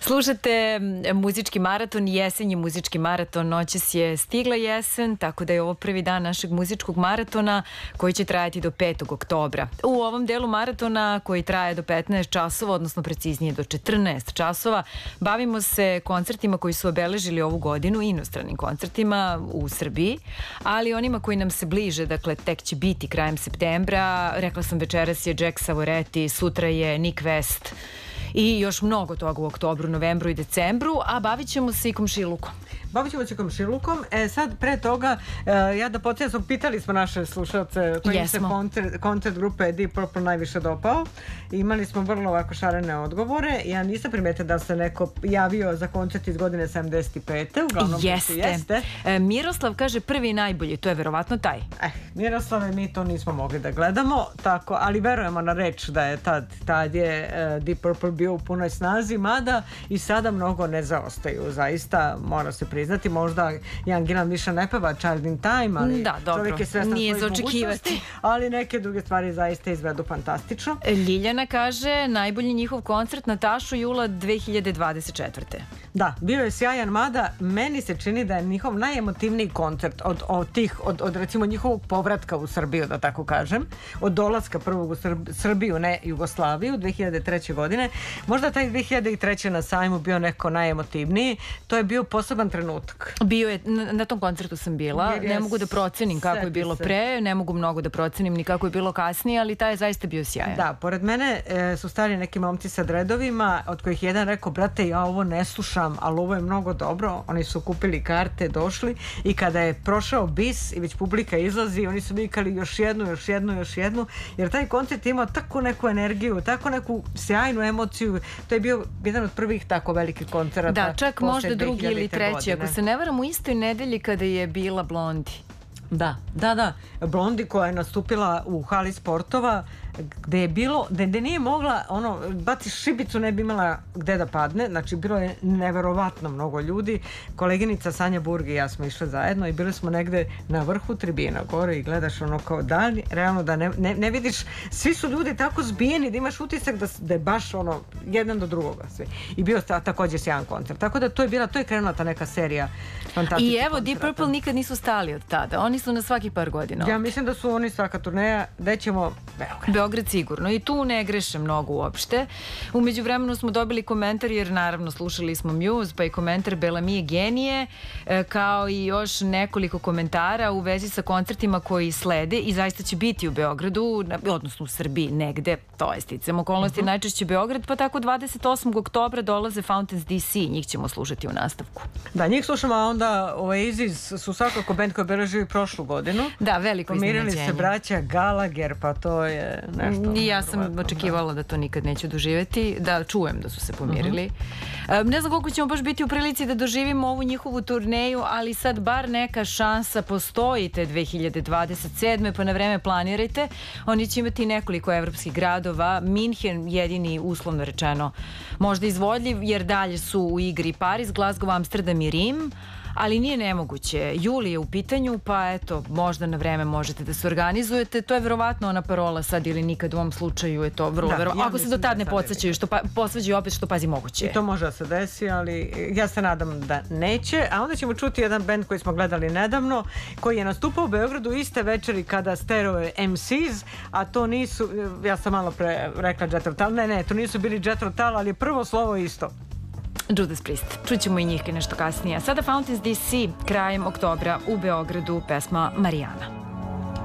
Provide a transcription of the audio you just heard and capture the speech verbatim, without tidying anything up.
Slušate muzički maraton, jesenji muzički maraton. Noćas je stigla jesen, tako da je ovo prvi dan našeg muzičkog maratona koji će trajati do petog oktobra. U ovom delu maratona koji traje do petnaest časova, odnosno preciznije do četrnaest časova, bavimo se koncertima koji su obeležili ovu godinu, inostranim koncertima u Srbiji, ali onima koji nam se bliže, dakle tek će biti krajem septembra. Rekla sam, večeras je Jack Savoretti, sutra je Nick West i još mnogo toga u oktobru, novembru i decembru, a bavit ćemo se i komšilukom. Bavit ćemo se komšilukom. E sad, pre toga, e, ja da podsjećam, pitali smo naše slušalce koji se koncert, koncert grupe Deep Purple najviše dopao. Imali smo vrlo ovako šarene odgovore. Ja nisam primetila da se neko javio za koncert iz godine sedamdeset pete. Uglavnom, jeste. jeste. E, Miroslav kaže prvi i najbolji, to je verovatno taj. Eh, Miroslave, mi to nismo mogli da gledamo, tako, ali verujemo na reč da je tad, tad je uh, Deep Purple bio u punoj snazi, mada i sada mnogo ne zaostaju. Zaista, mora se priznati, možda Jan Gillan više ne peva Child in Time, ali da, dobro. Čovjek je svestan Nije svojih mogućnosti, ali neke druge stvari zaista izvedu fantastično. Ljiljana kaže najbolji njihov koncert Natašu jula dve hiljade dvadeset četvrte. Da, bio je sjajan, mada meni se čini da je njihov najemotivniji koncert od, od tih, od, od recimo njihovog povratka u Srbiju, da tako kažem, od dolaska prvog u Srbiju, ne Jugoslaviju, dve hiljade treće godine. Možda taj dve hiljade treće na sajmu bio neko najemotivniji. To je bio poseban trenutak. Bio je, na, na tom koncertu sam bila, ne mogu da procenim kako je bilo pre, ne mogu mnogo da procenim ni kako je bilo kasnije, ali taj je zaista bio sjajan. Da, pored mene e, su stali neki momci sa dredovima, od kojih jedan rekao, brate, ja ovo ne slušam, ali ovo je mnogo dobro. Oni su kupili karte, došli i kada je prošao bis i već publika izlazi, oni su vikali još jednu, još jednu, još jednu, jer taj koncert imao tako neku energiju, tako neku sjajnu emociju. To je bio jedan od prvih tako velikih koncerata. Da, čak možda drugi ili treći, ako se ne varam, u istoj nedelji kada je bila Blondi. Da, da, da. Blondi koja je nastupila u hali sportova, gde je bilo, gde, gde nije mogla, ono, baciš šibicu, ne bi imala gde da padne, znači bilo je neverovatno mnogo ljudi. Koleginica Sanja Burg i ja smo išle zajedno i bili smo negde na vrhu tribina gore i gledaš ono kao da, realno da ne, ne, ne vidiš, svi su ljudi tako zbijeni da imaš utisak da, da je baš ono, jedan do drugoga svi. I bio ta, također sjajan koncert. Tako da to je bila, to je krenula ta neka serija fantastičnih I evo, koncerata. Deep Purple nikad nisu stali od tada. Oni su na svaki par godina. Ja mislim da su oni svaka turneja, da ćemo Beograd. Beograd sigurno. I tu ne greše mnogo uopšte. U međuvremenu smo dobili komentar, jer naravno slušali smo Muse, pa i komentar Belamije Genije, kao i još nekoliko komentara u vezi sa koncertima koji slede i zaista će biti u Beogradu, odnosno u Srbiji negde, to je sticam okolnosti, uh-huh. najčešće Beograd, pa tako dvadeset osmog oktobra dolaze Fountains D C, njih ćemo slušati u nastavku. Da, njih slušamo, a onda Oasis su svakako band koji obeležio i prošlu godinu. Da, veliko iznenađenje. Pomirili se braća Gallagher, pa to je nešto. I ja sam očekivala da to nikad neću doživjeti, da čujem da su se pomirili. Uh-huh. Ne znam koliko ćemo baš biti u prilici da doživimo ovu njihovu turneju, ali sad bar neka šansa postoji te dve hiljade dvadeset sedme, pa na vreme planirajte. Oni će imati nekoliko evropskih gradova, Minhen jedini, uslovno rečeno, možda izvodljiv, jer dalje su u igri Pariz, Glasgow, Amsterdam i Rim, ali nije nemoguće. Juli je u pitanju, pa eto, možda na vreme možete da se organizujete. To je verovatno ona parola sad ili nikad, u ovom slučaju je to vrlo da, verovatno. Ako se do tad ne podsjećaju, što pa, posvađaju opet što pazi moguće. I to može da se desi, ali ja se nadam da neće. A onda ćemo čuti jedan band koji smo gledali nedavno, koji je nastupao u Beogradu iste večeri kada Stereo em se's, a to nisu, ja sam malo pre rekla Jethro Tull, ne, ne, to nisu bili Jethro Tull, ali je prvo slovo isto. Judas Priest. Čućemo i njih nešto kasnije. Sada Fountains D C krajem oktobra u Beogradu, pesma Marijana.